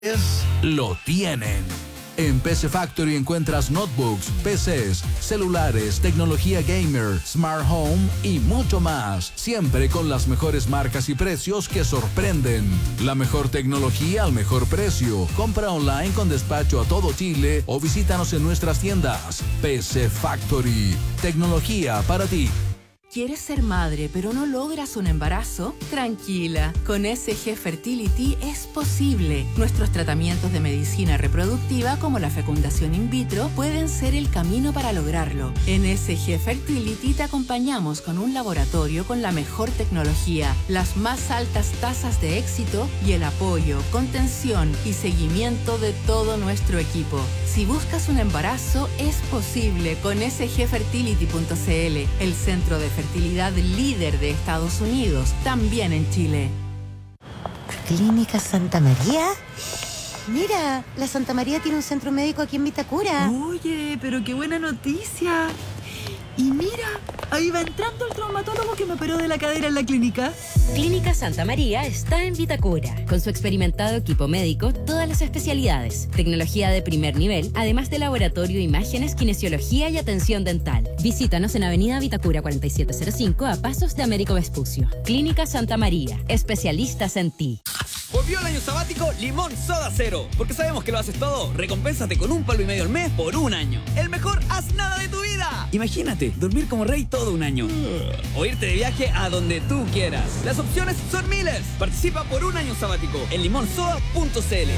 lo tienen. En PC Factory encuentras notebooks, PCs, celulares, tecnología gamer, smart home y mucho más. Siempre con las mejores marcas y precios que sorprenden. La mejor tecnología al mejor precio. Compra online con despacho a todo Chile o visítanos en nuestras tiendas. PC Factory. Tecnología para ti. ¿Quieres ser madre pero no logras un embarazo? Tranquila, con SG Fertility es posible. Nuestros tratamientos de medicina reproductiva como la fecundación in vitro pueden ser el camino para lograrlo. En SG Fertility te acompañamos con un laboratorio con la mejor tecnología, las más altas tasas de éxito y el apoyo, contención y seguimiento de todo nuestro equipo. Si buscas un embarazo, es posible con sgfertility.cl, el centro de fertilidad líder de Estados Unidos, también en Chile. ¿Clínica Santa María? Mira, la Santa María tiene un centro médico aquí en Vitacura. Oye, pero qué buena noticia. Y mira, ahí va entrando el traumatólogo que me operó de la cadera en la clínica. Clínica Santa María está en Vitacura. Con su experimentado equipo médico, todas las especialidades, tecnología de primer nivel, además de laboratorio, imágenes, kinesiología y atención dental. Visítanos en Avenida Vitacura 4705 a pasos de Américo Vespucio. Clínica Santa María, especialistas en ti. Volvió el año sabático Limón Soda Cero. Porque sabemos que lo haces todo. Recompénsate con $1.50 al mes por un año. El mejor haz nada de tu vida. Imagínate, dormir como rey todo un año. O irte de viaje a donde tú quieras. Las opciones son miles. Participa por un año sabático en limonsoda.cl.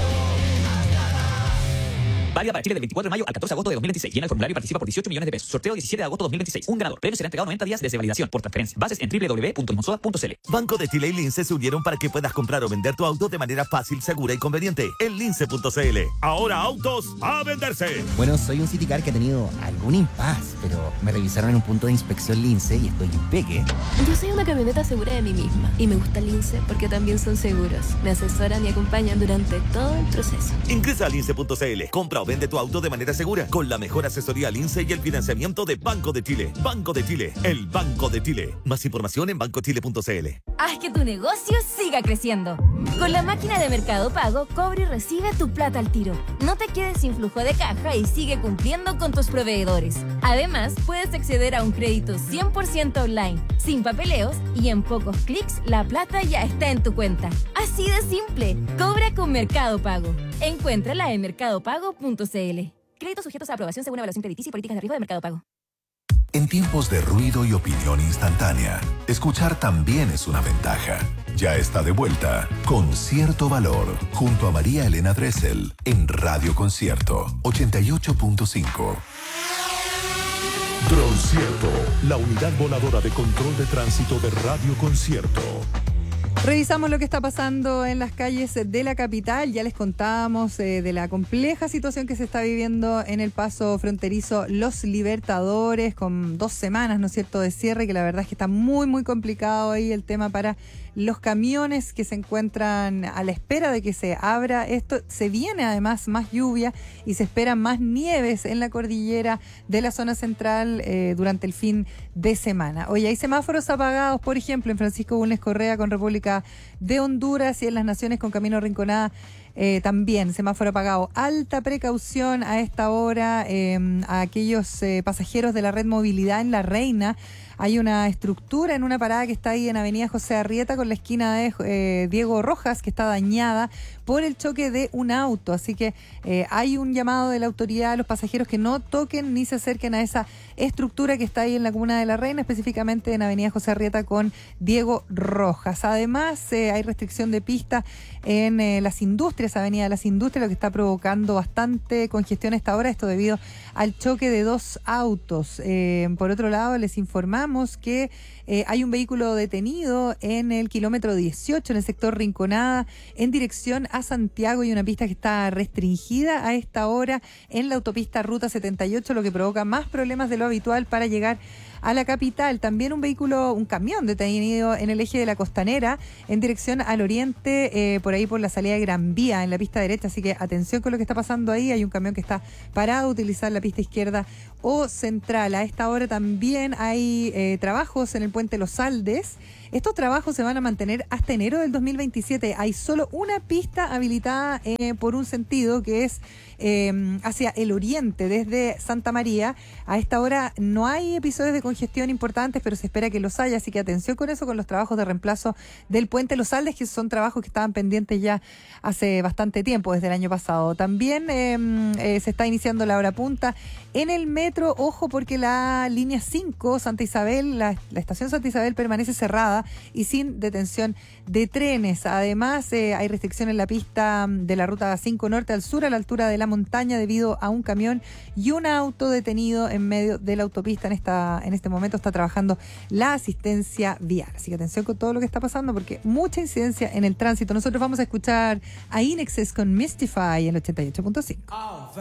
Válida para Chile del 24 de mayo al 14 de agosto de 2026. Llena el formulario y participa por 18 millones de pesos. Sorteo 17 de agosto de 2026. Un ganador. Premio será entregado 90 días desde validación por transferencia. Bases en www.limonsoda.cl. Banco de Chile y Lince se unieron para que puedas comprar o vender tu auto de manera fácil, segura y conveniente. En lince.cl. Ahora autos a venderse. Bueno, soy un Citicar que ha tenido algún impas, pero me revisaron en un punto de inspección Lince y estoy impeque. Yo soy una camioneta segura de mí misma y me gusta Lince porque también son seguros. Me asesoran y acompañan durante todo el proceso. Ingresa a lince.cl. Compra o vende tu auto de manera segura con la mejor asesoría Lince y el financiamiento de Banco de Chile. Banco de Chile, el Banco de Chile. Más información en bancochile.cl. Haz que tu negocio siga creciendo. Con la máquina de Mercado Pago, cobra y recibe tu plata al tiro. No te quedes sin flujo de caja y sigue cumpliendo con tus proveedores. Además, puedes acceder a un crédito 100% online, sin papeleos y en pocos clics la plata ya está en tu cuenta. Así de simple. Cobra con Mercado Pago. Encuéntrala en mercadopago.cl. Créditos sujetos a aprobación según evaluación crediticia y políticas de riesgo de Mercado Pago. En tiempos de ruido y opinión instantánea, escuchar también es una ventaja. Ya está de vuelta Concierto Valor junto a María Elena Dressel en Radio Concierto 88.5. Droncierto, la unidad voladora de control de tránsito de Radio Concierto. Revisamos lo que está pasando en las calles de la capital. Ya les contábamos de la compleja situación que se está viviendo en el paso fronterizo Los Libertadores, con 2 semanas, ¿no es cierto?, de cierre, que la verdad es que está muy, muy complicado ahí el tema para los camiones que se encuentran a la espera de que se abra. Esto se viene además más lluvia y se esperan más nieves en la cordillera de la zona central durante el fin de semana. Oye, hay semáforos apagados, por ejemplo, en Francisco Bulnes Correa con República de Honduras y en Las Naciones con Camino Rinconada. También semáforo apagado. Alta precaución a esta hora a aquellos pasajeros de la red Movilidad en La Reina. Hay una estructura en una parada que está ahí en Avenida José Arrieta con la esquina de Diego Rojas que está dañada por el choque de un auto. Así que hay un llamado de la autoridad a los pasajeros que no toquen ni se acerquen a esa estructura que está ahí en la comuna de La Reina, específicamente en Avenida José Arrieta con Diego Rojas. Además, hay restricción de pista en las industrias, Avenida de las Industrias, lo que está provocando bastante congestión a esta hora, esto debido al choque de 2 autos. Por otro lado, les informamos que hay un vehículo detenido en el kilómetro 18, en el sector Rinconada, en dirección a Santiago, y una pista que está restringida a esta hora en la autopista Ruta 78, lo que provoca más problemas de lo habitual para llegar a la capital. También un camión detenido en el eje de la Costanera en dirección al oriente, por ahí por la salida de Gran Vía en la pista derecha, así que atención con lo que está pasando ahí. Hay un camión que está parado a utilizar la pista izquierda o central. A esta hora también hay trabajos en el puente Los Aldes Estos trabajos se van a mantener hasta enero del 2027. Hay solo una pista habilitada por un sentido, que es hacia el oriente, desde Santa María. A esta hora no hay episodios de congestión importantes, pero se espera que los haya, así que atención con eso, con los trabajos de reemplazo del puente Los Aldes, que son trabajos que estaban pendientes ya hace bastante tiempo, desde el año pasado. También se está iniciando la hora punta en el metro. Ojo, porque la línea 5 Santa Isabel, la estación Santa Isabel permanece cerrada y sin detención de trenes. Además, hay restricción en la pista de la ruta 5 norte al sur, a la altura de la montaña, debido a un camión y un auto detenido en medio de la autopista. En este momento está trabajando la asistencia vial. Así que atención con todo lo que está pasando, porque mucha incidencia en el tránsito. Nosotros vamos a escuchar a Inexes con Mystify en el 88.5.